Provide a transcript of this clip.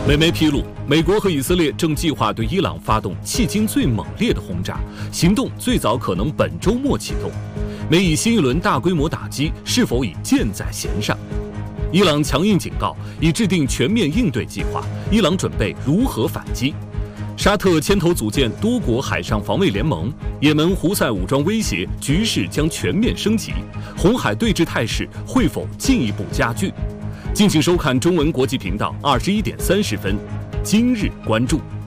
美媒披露，美国和以色列正计划对伊朗发动迄今最猛烈的轰炸，行动最早可能本周末启动。美以新一轮大规模打击是否已箭在弦上？伊朗强硬警告，已制定全面应对计划，伊朗准备如何反击？沙特牵头组建多国海上防卫联盟，也门胡塞武装威胁，局势将全面升级，红海对峙态势会否进一步加剧？敬请收看中文国际频道21点30分，今日关注。